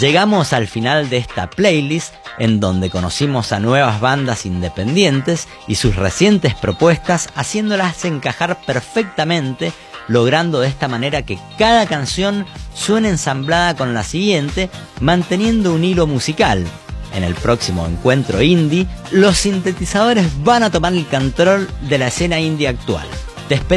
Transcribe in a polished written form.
Llegamos al final de esta playlist en donde conocimos a nuevas bandas independientes y sus recientes propuestas, haciéndolas encajar perfectamente, logrando de esta manera que cada canción suene ensamblada con la siguiente, manteniendo un hilo musical. En el próximo encuentro indie, los sintetizadores van a tomar el control de la escena indie actual. Te espero